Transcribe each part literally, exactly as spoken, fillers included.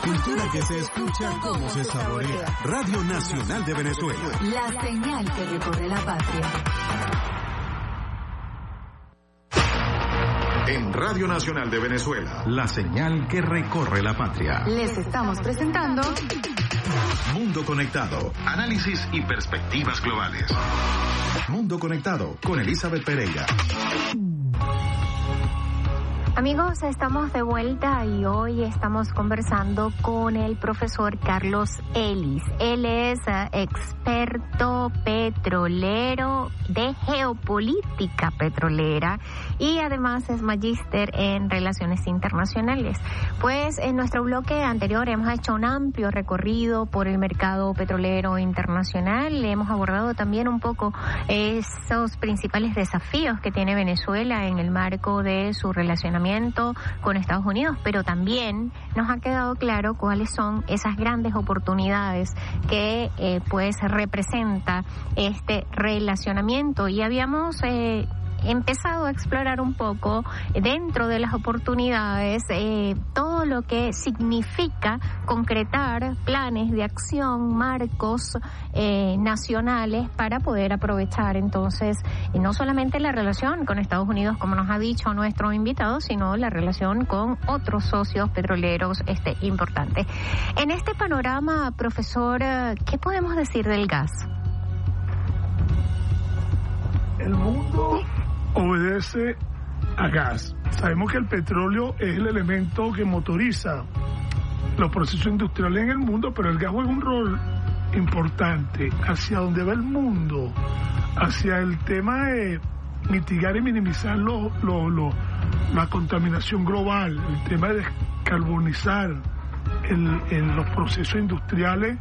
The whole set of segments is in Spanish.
Cultura que se escucha como se saborea. Radio Nacional de Venezuela. La señal que recorre la patria. En Radio Nacional de Venezuela, la señal que recorre la patria. Les estamos presentando Mundo Conectado, análisis y perspectivas globales. Mundo Conectado con Elizabeth Pereira. Amigos, estamos de vuelta y hoy estamos conversando con el profesor Carlos Ellis. Él es uh, experto petrolero de geopolítica petrolera y además es magíster en relaciones internacionales. Pues en nuestro bloque anterior hemos hecho un amplio recorrido por el mercado petrolero internacional. Hemos abordado también un poco esos principales desafíos que tiene Venezuela en el marco de su relacionamiento con Estados Unidos, pero también nos ha quedado claro cuáles son esas grandes oportunidades que eh, pues representa este relacionamiento. Y habíamos eh, empezado a explorar un poco dentro de las oportunidades eh, todo lo que significa concretar planes de acción, marcos eh, nacionales para poder aprovechar entonces eh, no solamente la relación con Estados Unidos, como nos ha dicho nuestro invitado, sino la relación con otros socios petroleros este, importantes. En este panorama, profesor, ¿qué podemos decir del gas? El mundo obedece a gas. Sabemos que el petróleo es el elemento que motoriza los procesos industriales en el mundo, pero el gas juega un rol importante hacia donde va el mundo, hacia el tema de mitigar y minimizar lo, lo, lo, la contaminación global, el tema de descarbonizar el, el, los procesos industriales.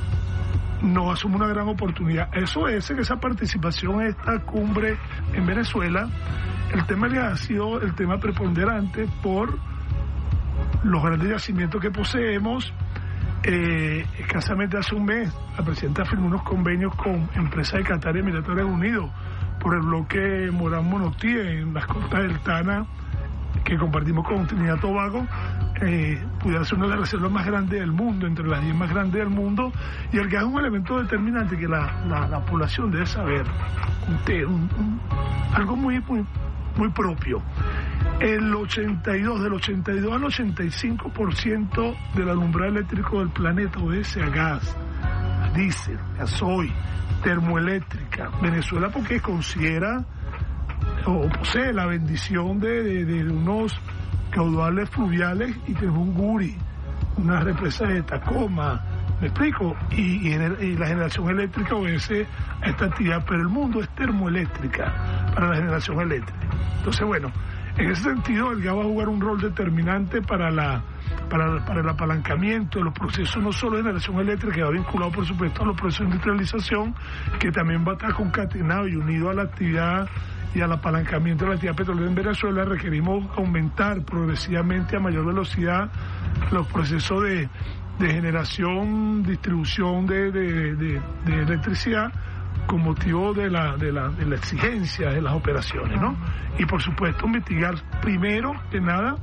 Nos asume una gran oportunidad. Eso es que esa participación en esta cumbre en Venezuela, el tema le ha sido el tema preponderante por los grandes yacimientos que poseemos. Eh, escasamente hace un mes la presidenta firmó unos convenios con empresas de Qatar y Emiratos Árabes Unidos por el bloque Morán Monotí en las costas del Tana, que compartimos con Trinidad y Tobago. Eh, pudiera ser una de las reservas más grandes del mundo, entre las diez más grandes del mundo, y el gas es un elemento determinante que la, la, la población debe saber, un, un, un, algo muy, muy, muy propio. El ochenta y dos, del ochenta y dos al ochenta y cinco por ciento del alumbrado eléctrico del planeta obedece a gas, a diésel, gasoil, termoeléctrica. Venezuela, porque considera o posee la bendición de, de, de unos caudales fluviales y tenemos un Guri, unas represas de Tacoma, ¿me explico? Y, y, y la generación eléctrica obedece a esta actividad, pero el mundo es termoeléctrica para la generación eléctrica. Entonces, bueno, en ese sentido el gas va a jugar un rol determinante para la para, para el apalancamiento de los procesos, no solo de generación eléctrica, que va vinculado por supuesto a los procesos de industrialización, que también va a estar concatenado y unido a la actividad y al apalancamiento de la actividad petrolera en Venezuela. Requerimos aumentar progresivamente a mayor velocidad los procesos de, de generación, distribución de, de, de, de electricidad con motivo de la, de, la, de la exigencia de las operaciones, ¿no? Y por supuesto mitigar primero que nada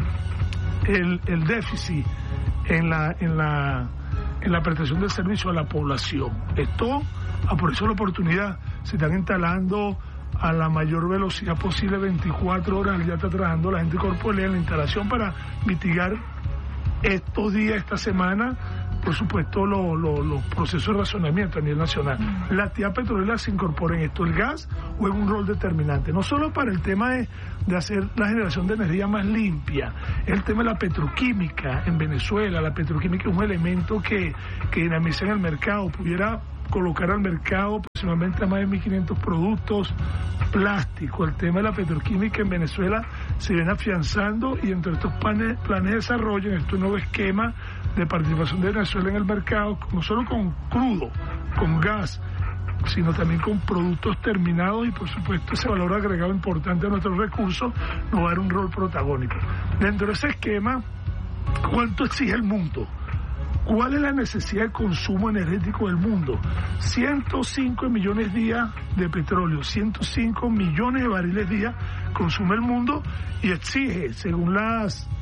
el, el déficit en la, en la en la prestación de servicio a la población. Esto, por eso la oportunidad, se están instalando a la mayor velocidad posible, veinticuatro horas, ya está trabajando la gente corporal en la instalación para mitigar estos días, esta semana, por supuesto, los lo, lo procesos de razonamiento a nivel nacional. La actividad petrolera se incorpora en esto. El gas juega un rol determinante, no solo para el tema de, de hacer la generación de energía más limpia, el tema de la petroquímica en Venezuela. La petroquímica es un elemento que, que dinamiza en el mercado, pudiera colocar al mercado aproximadamente a más de mil quinientos productos plásticos. El tema de la petroquímica en Venezuela se viene afianzando y entre estos planes, planes de desarrollo, en este nuevo esquema de participación de Venezuela en el mercado, no solo con crudo, con gas, sino también con productos terminados y por supuesto ese valor agregado importante a nuestros recursos nos va a dar un rol protagónico. Dentro de ese esquema, ¿cuánto exige el mundo? ¿Cuál es la necesidad de consumo energético del mundo? ciento cinco millones día de petróleo, ciento cinco millones de barriles día consume el mundo y exige, según las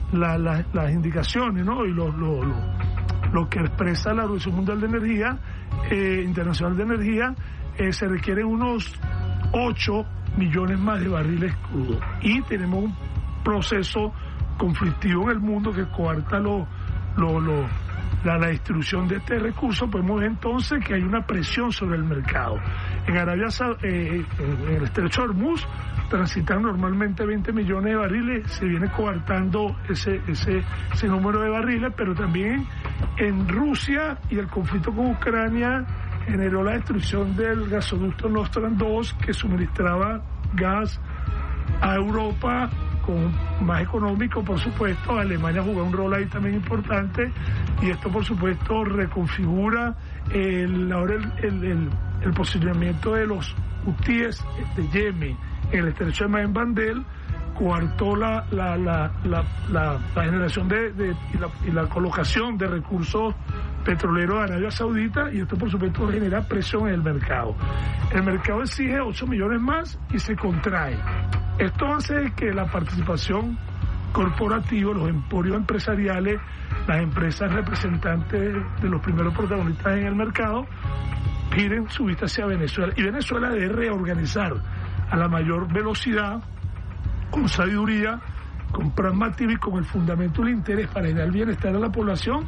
la, la, las indicaciones, ¿no? Y lo, lo, lo, lo que expresa la Organización Mundial de Energía, eh, Internacional de Energía, eh, se requieren unos ocho millones más de barriles crudos. Y tenemos un proceso conflictivo en el mundo que coarta lo, lo, lo, la, la distribución de este recurso. Podemos ver entonces que hay una presión sobre el mercado. En Arabia, eh, en el estrecho de Hormuz, transitan normalmente veinte millones de barriles, se viene coartando ese, ese, ese número de barriles, pero también en Rusia y el conflicto con Ucrania generó la destrucción del gasoducto Nord Stream dos, que suministraba gas a Europa con más económico, por supuesto. Alemania jugó un rol ahí también importante, y esto por supuesto reconfigura el, ahora el, el, el, el posicionamiento de los hutíes de Yemen en el estrecho de Maen Bandel, coartó la, la, la, la, la, la generación de, de y, la, y la colocación de recursos petroleros de Arabia Saudita, y esto por supuesto genera presión en el mercado. El mercado exige ocho millones más y se contrae. Esto hace que la participación corporativa, los emporios empresariales, las empresas representantes de los primeros protagonistas en el mercado, giren su vista hacia Venezuela. Y Venezuela debe reorganizar a la mayor velocidad, con sabiduría, con pragmatismo y con el fundamento del interés para dar el bienestar a la población,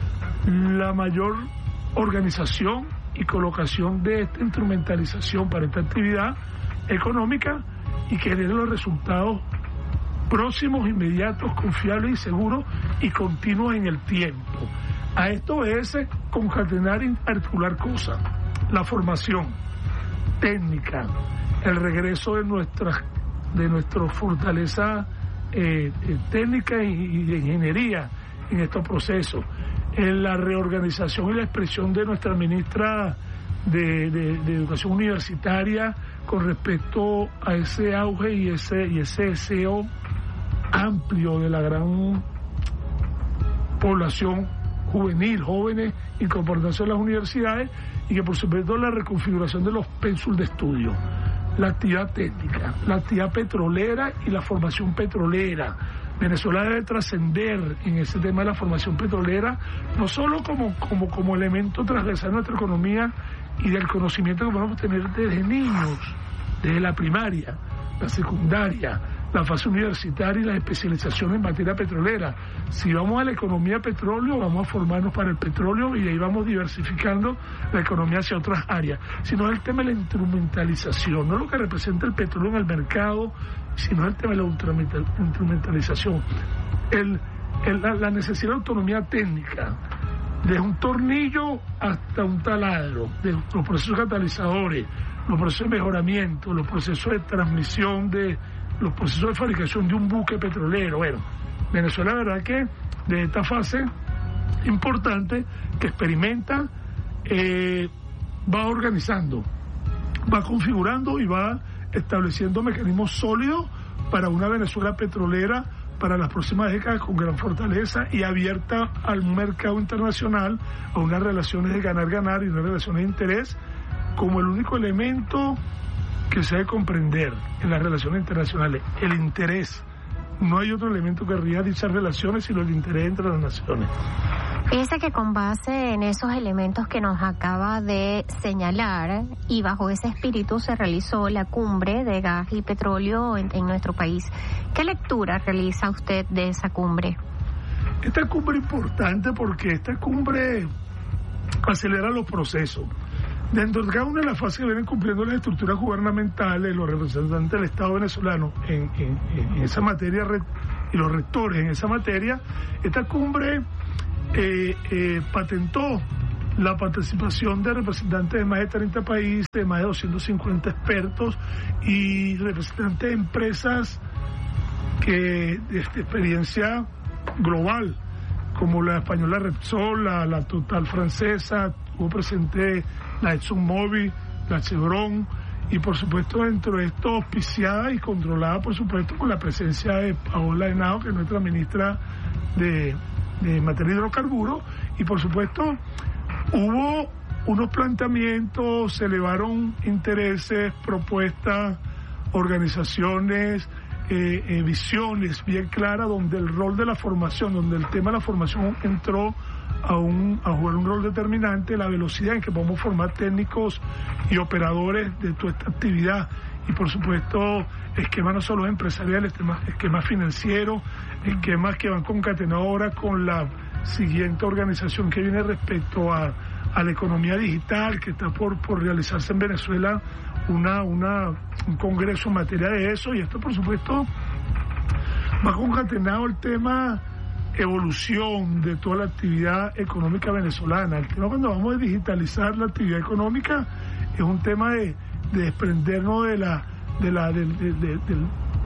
la mayor organización y colocación de esta instrumentalización para esta actividad económica, y que genere los resultados próximos, inmediatos, confiables y seguros y continuos en el tiempo. A esto obedece concatenar y articular cosas: la formación técnica, el regreso de nuestra de nuestra fortaleza eh, eh, técnica y, y de ingeniería en estos procesos, en la reorganización y la expresión de nuestra ministra de, de, de Educación Universitaria con respecto a ese auge y ese y ese deseo amplio de la gran población juvenil, jóvenes, incorporándose a las universidades, y que por supuesto la reconfiguración de los pénsulos de estudio, la actividad técnica, la actividad petrolera y la formación petrolera. Venezuela debe trascender en ese tema de la formación petrolera, no solo como, como, como elemento transversal de nuestra economía y del conocimiento que podemos tener desde niños, desde la primaria, la secundaria, la fase universitaria y la especialización en materia petrolera. Si vamos a la economía petróleo, vamos a formarnos para el petróleo, y de ahí vamos diversificando la economía hacia otras áreas. Sino el tema de la instrumentalización, no lo que representa el petróleo en el mercado, sino el tema de la instrumentalización. El, el, la, la necesidad de autonomía técnica, desde un tornillo hasta un taladro, de los procesos catalizadores, los procesos de mejoramiento, los procesos de transmisión, de los procesos de fabricación de un buque petrolero. Bueno, Venezuela, la verdad que de esta fase importante que experimenta, eh, va organizando, va configurando y va estableciendo mecanismos sólidos para una Venezuela petrolera para las próximas décadas, con gran fortaleza y abierta al mercado internacional, a unas relaciones de ganar-ganar y unas relaciones de interés, como el único elemento que se debe comprender en las relaciones internacionales: el interés. No hay otro elemento que rija dichas relaciones sino el interés entre las naciones. Fíjese que con base en esos elementos que nos acaba de señalar, y bajo ese espíritu se realizó la cumbre de gas y petróleo en, en nuestro país. ¿Qué lectura realiza usted de esa cumbre? Esta cumbre es importante porque esta cumbre acelera los procesos. Dentro de cada una de las fases que vienen cumpliendo las estructuras gubernamentales, los representantes del Estado venezolano en, en, en esa materia y los rectores en esa materia, esta cumbre eh, eh, patentó la participación de representantes de más de treinta países, de más de doscientos cincuenta expertos y representantes de empresas que de experiencia global, como la española Repsol, la, la Total francesa, hubo presente la ExxonMobil, la Chevron, y por supuesto dentro de esto auspiciada y controlada por supuesto con la presencia de Paola Henao, que es nuestra ministra de, de materia de hidrocarburos, y por supuesto hubo unos planteamientos, se elevaron intereses, propuestas, organizaciones, eh, eh, visiones bien claras, donde el rol de la formación, donde el tema de la formación entró a, un, a jugar un rol determinante, la velocidad en que podemos formar técnicos y operadores de toda esta actividad, y por supuesto esquemas no solo empresariales, esquemas, esquemas financieros, esquemas que van concatenados ahora con la siguiente organización que viene respecto a, a la economía digital, que está por, por realizarse en Venezuela una, una, un congreso en materia de eso, y esto por supuesto va concatenado el tema evolución de toda la actividad económica venezolana. El tema cuando vamos a digitalizar la actividad económica es un tema de, de desprendernos de la de la de, de, de, de,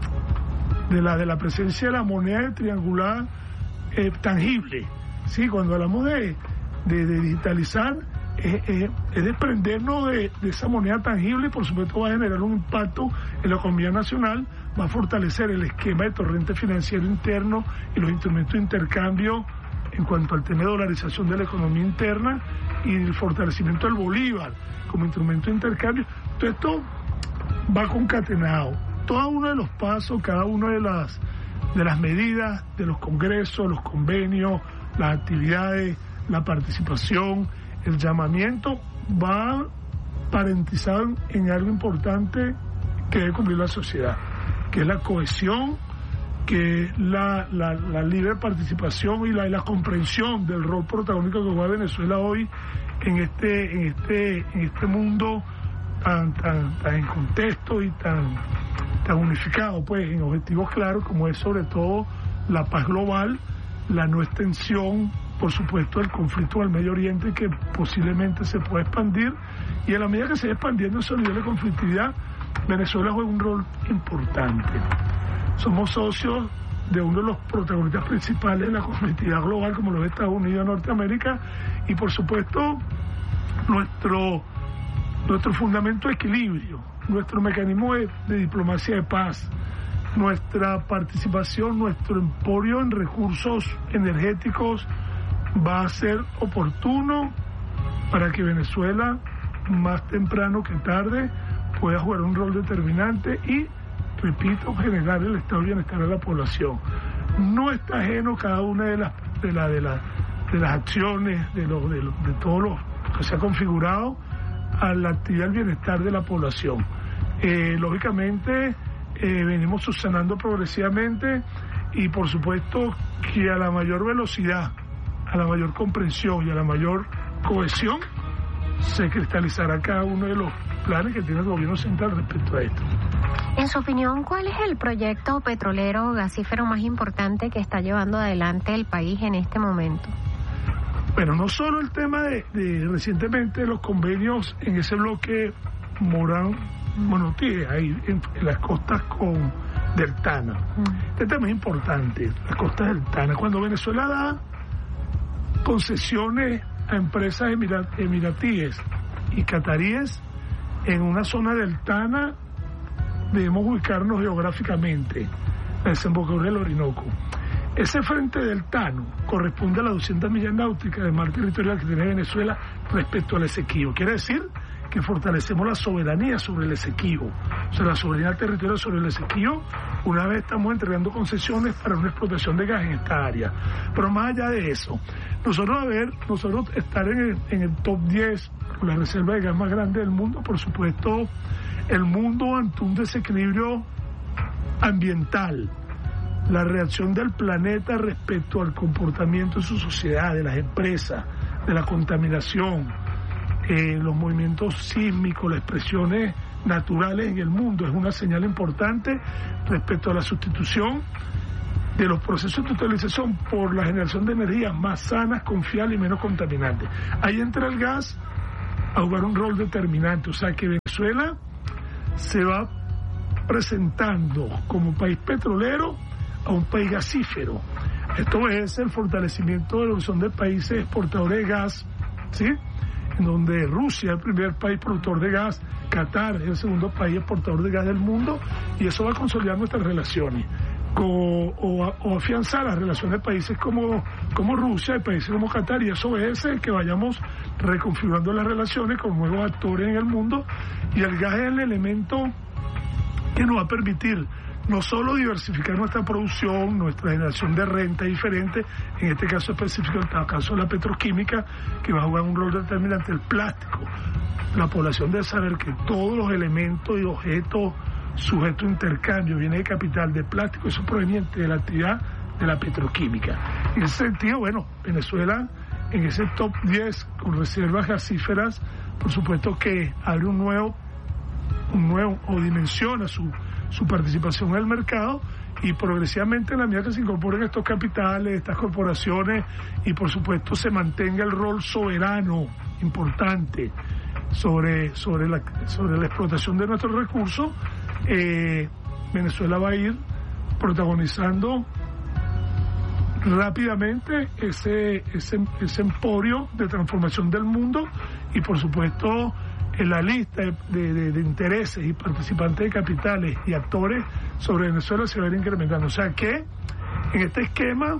de la de la presencia de la moneda triangular eh, tangible. Sí, cuando hablamos de, de, de digitalizar es, es, es desprendernos de, de esa moneda tangible, y por supuesto va a generar un impacto en la economía nacional, va a fortalecer el esquema de torrente financiero interno y los instrumentos de intercambio en cuanto al tema de dolarización de la economía interna y el fortalecimiento del bolívar como instrumento de intercambio. Todo esto va concatenado. Todo uno de los pasos, cada una de las, de las medidas, de los congresos, los convenios, las actividades, la participación, el llamamiento, va parentizado en algo importante que debe cumplir la sociedad, que es la cohesión, que es la, la, la libre participación y la, y la comprensión del rol protagónico que juega Venezuela hoy en este, en este, en este mundo tan, tan, tan en contexto y tan, tan unificado, pues, en objetivos claros, como es sobre todo la paz global, la no extensión, por supuesto, el conflicto del Medio Oriente, que posiblemente se pueda expandir, y a la medida que se va expandiendo ese nivel de conflictividad, Venezuela juega un rol importante. Somos socios de uno de los protagonistas principales de la conflictividad global, como los Estados Unidos de Norteamérica, y por supuesto nuestro, nuestro fundamento de equilibrio, nuestro mecanismo de, de diplomacia de paz, nuestra participación, nuestro emporio en recursos energéticos va a ser oportuno para que Venezuela, más temprano que tarde, pueda jugar un rol determinante y, repito, generar el estado de bienestar de la población. No está ajeno cada una de las de la, de la, de las acciones, de, lo, de, lo, de todo lo que se ha configurado a la actividad del bienestar de la población. Eh, lógicamente, eh, venimos subsanando progresivamente, y por supuesto que a la mayor velocidad, a la mayor comprensión y a la mayor cohesión se cristalizará cada uno de los planes que tiene el gobierno central respecto a esto. En su opinión, ¿cuál es el proyecto petrolero gasífero más importante que está llevando adelante el país en este momento? Bueno, no solo el tema de, de recientemente los convenios en ese bloque Morán, Monotie, ahí en, en las costas con del Tana. Mm. Este tema es importante, las costas del Tana. Cuando Venezuela da concesiones a empresas emirat, emiratíes y cataríes en una zona del Tana, debemos ubicarnos geográficamente, la desembocadura del Orinoco. Ese frente del Tano corresponde a las doscientas millas náuticas del mar territorial que tiene Venezuela respecto al Esequibo. Quiere decir que fortalecemos la soberanía sobre el Esequibo, o sea, la soberanía territorial sobre el Esequibo, una vez estamos entregando concesiones para una explotación de gas en esta área. Pero más allá de eso, nosotros a ver, nosotros estar en el, en el top diez, la reserva de gas más grande del mundo, por supuesto, el mundo ante un desequilibrio ambiental, la reacción del planeta respecto al comportamiento de su sociedad, de las empresas, de la contaminación, eh, los movimientos sísmicos, las expresiones naturales en el mundo, es una señal importante respecto a la sustitución de los procesos de utilización por la generación de energías más sanas, confiables y menos contaminantes. Ahí entra el gas a jugar un rol determinante, o sea que Venezuela se va presentando como país petrolero a un país gasífero. Esto es el fortalecimiento de la Organización de Países Exportadores de Gas, ¿sí? En donde Rusia es el primer país productor de gas, Qatar es el segundo país exportador de gas del mundo, y eso va a consolidar nuestras relaciones o, o, o afianzar las relaciones de países como, como Rusia y países como Qatar, y eso es el que vayamos reconfigurando las relaciones con nuevos actores en el mundo, y el gas es el elemento que nos va a permitir no solo diversificar nuestra producción, nuestra generación de renta diferente, en este caso específico, en el caso de la petroquímica, que va a jugar un rol determinante, el plástico. La población debe saber que todos los elementos y objetos sujetos a intercambio, bienes de capital, de plástico, eso es proveniente de la actividad de la petroquímica. En ese sentido, bueno, Venezuela en ese top diez con reservas gasíferas, por supuesto que abre un nuevo, un nuevo o dimensiona su, su participación en el mercado, y progresivamente en la medida que se incorporen estos capitales, estas corporaciones, y por supuesto se mantenga el rol soberano importante sobre, sobre, la, sobre la explotación de nuestros recursos, eh, Venezuela va a ir protagonizando rápidamente ese, ese, ese emporio de transformación del mundo, y por supuesto en la lista de, de, de intereses y participantes de capitales y actores sobre Venezuela se va a ir incrementando. O sea que en este esquema,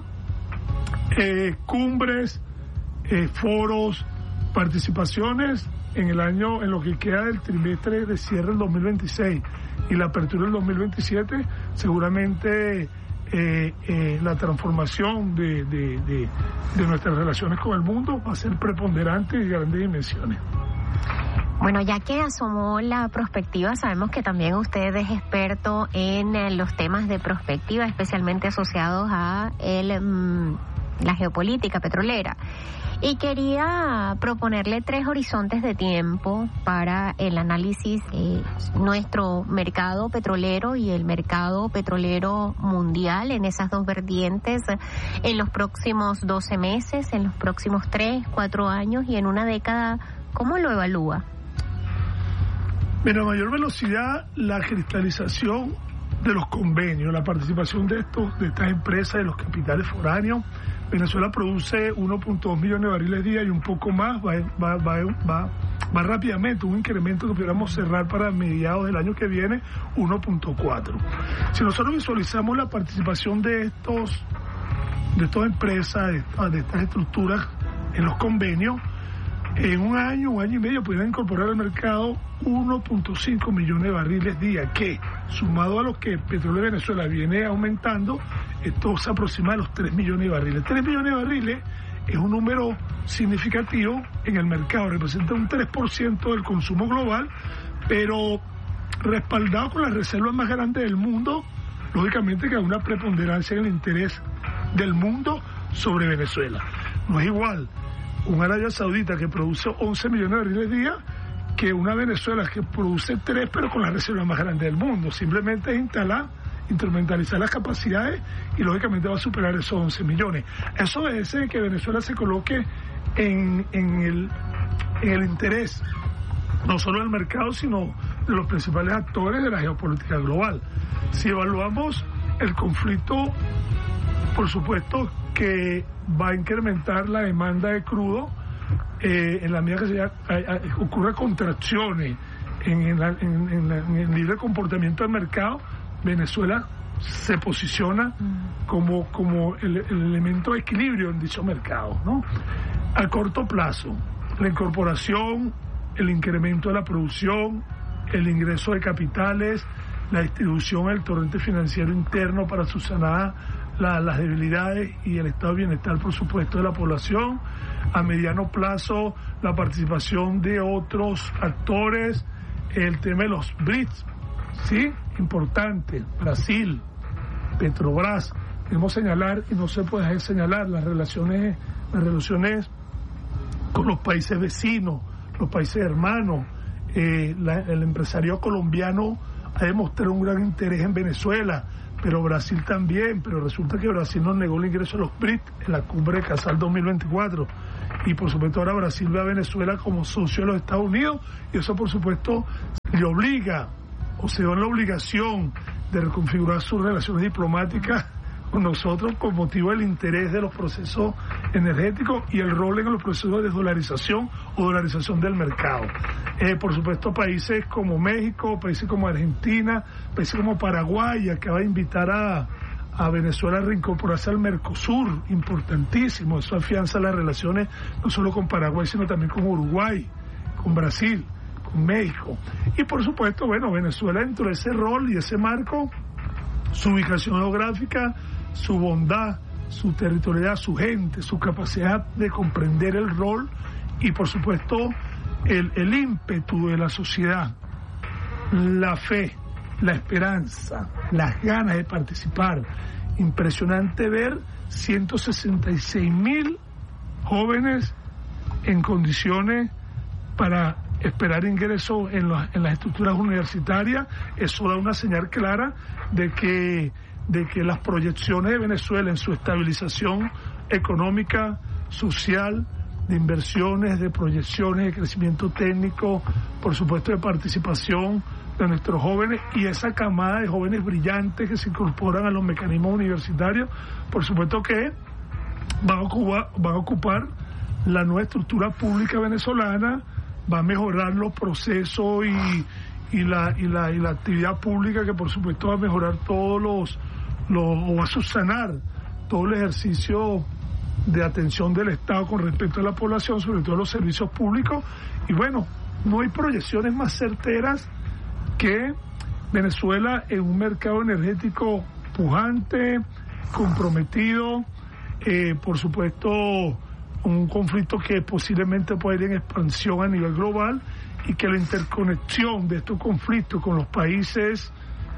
eh, cumbres, eh, foros, participaciones en el año, en lo que queda del trimestre de cierre del dos mil veintiséis y la apertura del dos mil veintisiete, seguramente Eh, eh, la transformación de, de, de, de nuestras relaciones con el mundo va a ser preponderante y de grandes dimensiones. Bueno, ya que asomó la prospectiva, sabemos que también usted es experto en eh, los temas de prospectiva, especialmente asociados a el, mm, la geopolítica petrolera. Y quería proponerle tres horizontes de tiempo para el análisis de nuestro mercado petrolero y el mercado petrolero mundial en esas dos vertientes en los próximos doce meses, en los próximos tres, cuatro años y en una década. ¿Cómo lo evalúa? Mira, a mayor velocidad, la cristalización de los convenios, la participación de estos de estas empresas, de los capitales foráneos. Venezuela produce uno punto dos millones de barriles día y un poco más, va, va, va, va, va rápidamente, un incremento que pudiéramos cerrar para mediados del año que viene, uno punto cuatro. Si nosotros visualizamos la participación de estos de estas empresas, de, estas, de estas estructuras en los convenios, en un año, un año y medio pudieran incorporar al mercado uno punto cinco millones de barriles día, que sumado a lo que el petróleo de Venezuela viene aumentando, esto se aproxima a los tres millones de barriles. tres millones de barriles es un número significativo en el mercado, representa un tres por ciento del consumo global, pero respaldado con las reservas más grandes del mundo, lógicamente que hay una preponderancia en el interés del mundo sobre Venezuela. No es igual un Arabia Saudita que produce once millones de barriles día que una Venezuela que produce tres, pero con las reservas más grandes del mundo. Simplemente es instalar, instrumentalizar las capacidades y lógicamente va a superar esos once millones. Eso es que Venezuela se coloque en, en, el, en el interés, no solo del mercado, sino de los principales actores de la geopolítica global. Si evaluamos el conflicto, por supuesto que va a incrementar la demanda de crudo, eh, en la medida que se, a, a, ocurra contracciones en, en, la, en, en, la, en el libre comportamiento del mercado. Venezuela se posiciona como, como el, el elemento de equilibrio en dicho mercado, ¿no? A corto plazo, la incorporación, el incremento de la producción, el ingreso de capitales, la distribución del torrente financiero interno para subsanar la, las debilidades y el estado de bienestar, por supuesto, de la población. A mediano plazo, la participación de otros actores, el tema de los B R I C S, ¿sí? Importante, Brasil, Petrobras. Debemos señalar, y no se puede dejar de señalar, las relaciones, las relaciones con los países vecinos, los países hermanos. Eh, la, el empresario colombiano ha demostrado un gran interés en Venezuela, pero Brasil también, pero resulta que Brasil nos negó el ingreso a los B R I C S en la cumbre de Casal dos mil veinticuatro, y por supuesto ahora Brasil ve a Venezuela como socio de los Estados Unidos, y eso por supuesto le obliga, o se da la obligación de reconfigurar sus relaciones diplomáticas con nosotros con motivo del interés de los procesos energéticos y el rol en los procesos de desdolarización o dolarización del mercado. Eh, por supuesto, países como México, países como Argentina, países como Paraguay, acaba de invitar a, a Venezuela a reincorporarse al Mercosur, importantísimo. Eso afianza las relaciones no solo con Paraguay, sino también con Uruguay, con Brasil, con México. Y por supuesto, bueno, Venezuela dentro de ese rol y ese marco su ubicación geográfica, su bondad, su territorialidad, su gente, su capacidad de comprender el rol y, por supuesto, el, el ímpetu de la sociedad, la fe, la esperanza, las ganas de participar. Impresionante ver ciento sesenta y seis mil jóvenes en condiciones para esperar ingreso en, la, en las estructuras universitarias. Eso da una señal clara de que, de que las proyecciones de Venezuela en su estabilización económica, social, de inversiones, de proyecciones, de crecimiento técnico, por supuesto de participación de nuestros jóvenes y esa camada de jóvenes brillantes que se incorporan a los mecanismos universitarios, por supuesto que van a ocupar, van a ocupar la nueva estructura pública venezolana, va a mejorar los procesos y, y, la, y, la, y la actividad pública, que por supuesto va a mejorar todos los, los o va a subsanar todo el ejercicio de atención del Estado con respecto a la población, sobre todo los servicios públicos. Y bueno, no hay proyecciones más certeras que Venezuela en un mercado energético pujante, comprometido, eh, por supuesto un conflicto que posiblemente puede ir en expansión a nivel global y que la interconexión de estos conflictos con los países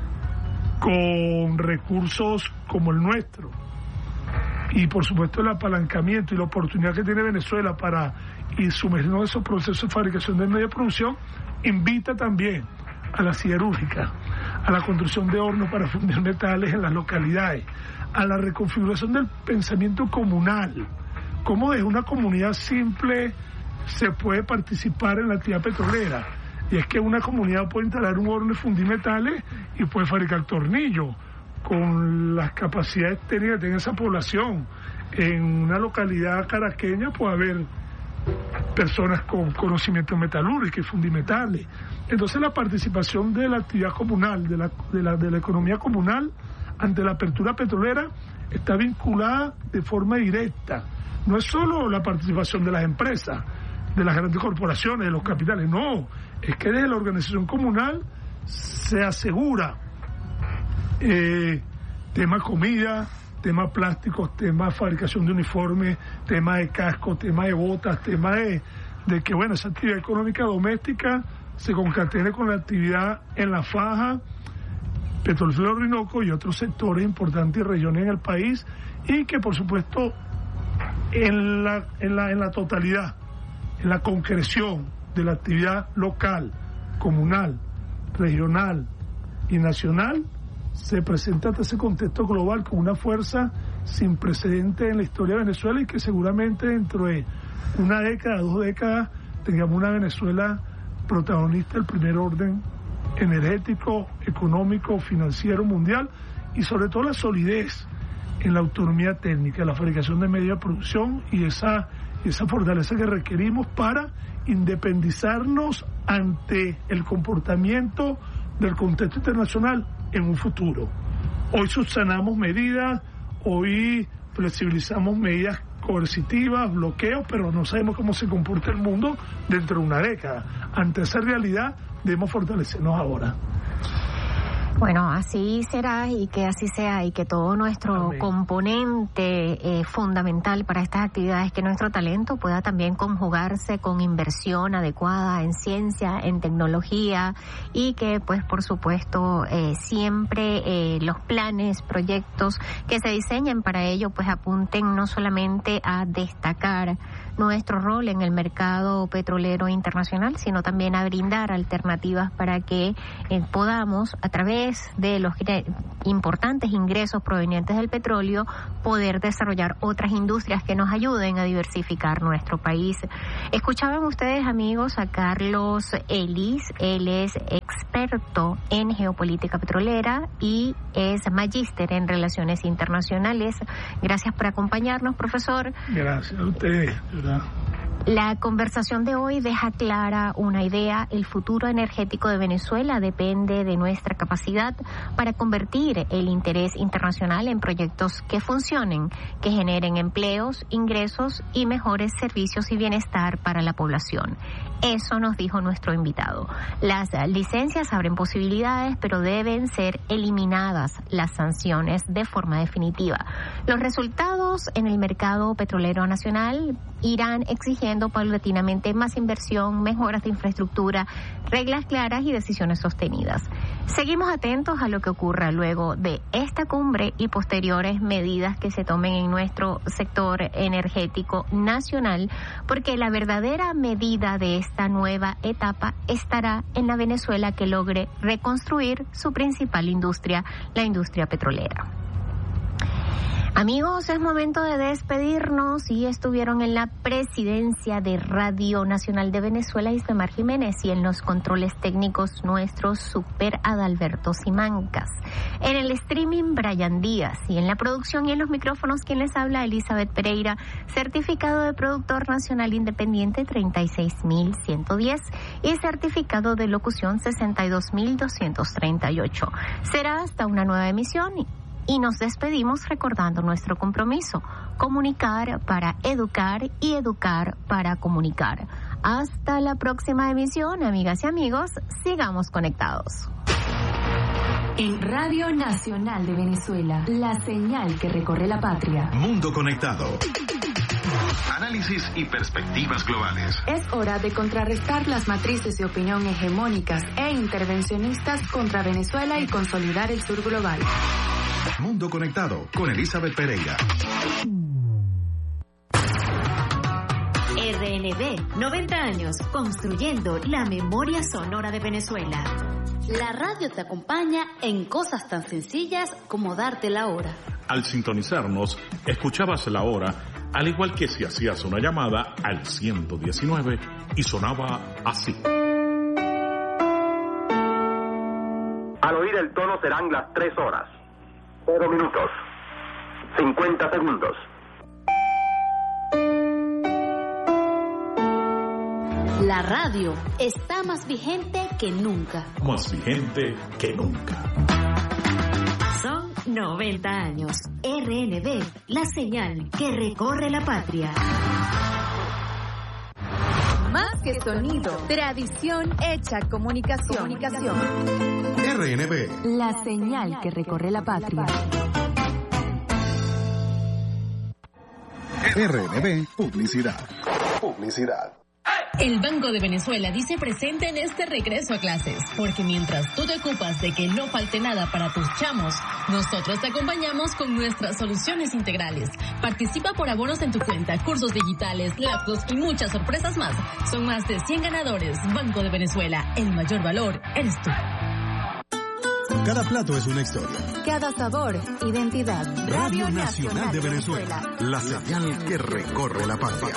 con recursos como el nuestro y por supuesto el apalancamiento y la oportunidad que tiene Venezuela para ir sumergiendo en esos procesos de fabricación de media producción, invita también a la siderúrgica, a la construcción de hornos para fundir metales en las localidades, a la reconfiguración del pensamiento comunal, cómo desde una comunidad simple se puede participar en la actividad petrolera. Y es que una comunidad puede instalar un horno de fundir metales y puede fabricar tornillos con las capacidades técnicas que tiene esa población. En una localidad caraqueña puede haber personas con conocimiento metalúrgico y fundir metales. Entonces la participación de la actividad comunal, de la, de la, de la economía comunal ante la apertura petrolera está vinculada de forma directa. No es solo la participación de las empresas, de las grandes corporaciones, de los capitales, no, es que desde la organización comunal se asegura eh, tema comida, tema plásticos, tema fabricación de uniformes, tema de cascos, tema de botas, tema de, de que bueno, esa actividad económica doméstica se concatene con la actividad en la faja, Petrolero Orinoco y otros sectores importantes y regiones en el país, y que por supuesto en la, en la, en la totalidad, en la concreción de la actividad local, comunal, regional y nacional, se presenta ante ese contexto global con una fuerza sin precedentes en la historia de Venezuela y que seguramente dentro de una década, dos décadas, tengamos una Venezuela protagonista del primer orden energético, económico, financiero mundial y sobre todo la solidez en la autonomía técnica, la fabricación de medios de producción y esa, esa fortaleza que requerimos para independizarnos ante el comportamiento del contexto internacional en un futuro. Hoy subsanamos medidas, hoy flexibilizamos medidas coercitivas, bloqueos, pero no sabemos cómo se comporta el mundo dentro de una década. Ante esa realidad debemos fortalecernos ahora. Bueno, así será y que así sea y que todo nuestro Amén. componente eh, fundamental para estas actividades, que nuestro talento pueda también conjugarse con inversión adecuada en ciencia, en tecnología y que pues por supuesto eh, siempre eh, los planes, proyectos que se diseñen para ello pues apunten no solamente a destacar nuestro rol en el mercado petrolero internacional, sino también a brindar alternativas para que eh, podamos a través de los importantes ingresos provenientes del petróleo poder desarrollar otras industrias que nos ayuden a diversificar nuestro país. Escuchaban ustedes, amigos, a Carlos Ellis. Él es experto en geopolítica petrolera y es magíster en relaciones internacionales. Gracias por acompañarnos, profesor. Gracias a ustedes, ¿verdad? La conversación de hoy deja clara una idea: el futuro energético de Venezuela depende de nuestra capacidad para convertir el interés internacional en proyectos que funcionen, que generen empleos, ingresos y mejores servicios y bienestar para la población. Eso nos dijo nuestro invitado. Las licencias abren posibilidades, pero deben ser eliminadas las sanciones de forma definitiva. Los resultados en el mercado petrolero nacional irán exigiendo paulatinamente más inversión, mejoras de infraestructura, reglas claras y decisiones sostenidas. Seguimos atentos a lo que ocurra luego de esta cumbre y posteriores medidas que se tomen en nuestro sector energético nacional, porque la verdadera medida de esta nueva etapa estará en la Venezuela que logre reconstruir su principal industria, la industria petrolera. Amigos, es momento de despedirnos y estuvieron en la presidencia de Radio Nacional de Venezuela Ismemar Jiménez y en los controles técnicos nuestro super Adalberto Simancas. En el streaming Brian Díaz y en la producción y en los micrófonos quien les habla Elizabeth Pereira, certificado de productor nacional independiente treinta y seis mil ciento diez y certificado de locución sesenta y dos mil doscientos treinta y ocho. Será hasta una nueva emisión y nos despedimos recordando nuestro compromiso: comunicar para educar y educar para comunicar. Hasta la próxima emisión, amigas y amigos, sigamos conectados. En Radio Nacional de Venezuela, la señal que recorre la patria. Mundo Conectado. Análisis y perspectivas globales. Es hora de contrarrestar las matrices de opinión hegemónicas e intervencionistas contra Venezuela y consolidar el sur global. Mundo Conectado con Elizabeth Pereira. R N B, noventa años construyendo la memoria sonora de Venezuela. La radio te acompaña en cosas tan sencillas como darte la hora. Al sintonizarnos, escuchabas la hora, al igual que si hacías una llamada al ciento diecinueve y sonaba así. Al oír el tono serán las tres horas. Cero minutos. Cincuenta segundos. La radio está más vigente que nunca. Más vigente que nunca. Son noventa años. R N B, la señal que recorre la patria. Más que sonido, tradición hecha comunicación. comunicación. R N B. La señal que recorre la patria. R N B Publicidad. Publicidad. El Banco de Venezuela dice presente en este regreso a clases, porque mientras tú te ocupas de que no falte nada para tus chamos, nosotros te acompañamos con nuestras soluciones integrales. Participa por abonos en tu cuenta, cursos digitales, laptops y muchas sorpresas más. Son más de cien ganadores. Banco de Venezuela, el mayor valor eres tú. Cada plato es una historia. Cada sabor, identidad. Radio Nacional de Venezuela, la señal que recorre la patria.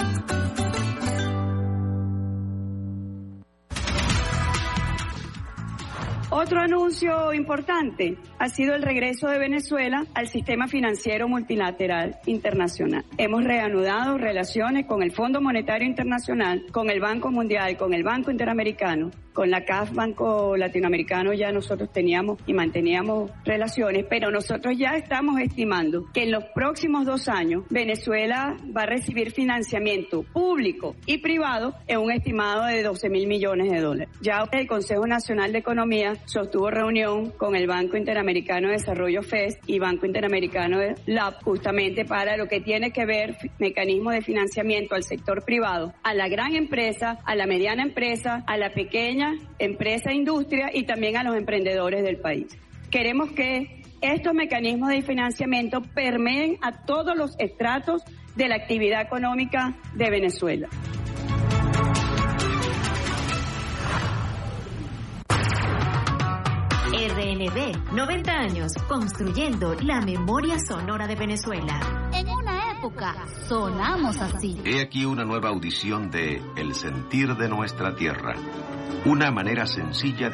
Otro anuncio importante ha sido el regreso de Venezuela al sistema financiero multilateral internacional. Hemos reanudado relaciones con el Fondo Monetario Internacional, con el Banco Mundial, con el Banco Interamericano, con la C A F, Banco Latinoamericano. Ya nosotros teníamos y manteníamos relaciones, pero nosotros ya estamos estimando que en los próximos dos años Venezuela va a recibir financiamiento público y privado en un estimado de doce mil millones de dólares. Ya el Consejo Nacional de Economía sostuvo reunión con el Banco Interamericano de Desarrollo F E S y Banco Interamericano de L A B justamente para lo que tiene que ver mecanismos de financiamiento al sector privado, a la gran empresa, a la mediana empresa, a la pequeña empresa e industria y también a los emprendedores del país. Queremos que estos mecanismos de financiamiento permeen a todos los estratos de la actividad económica de Venezuela. R N B, noventa años construyendo la memoria sonora de Venezuela. En una época sonamos así. He aquí una nueva audición de El sentir de nuestra tierra. Una manera sencilla de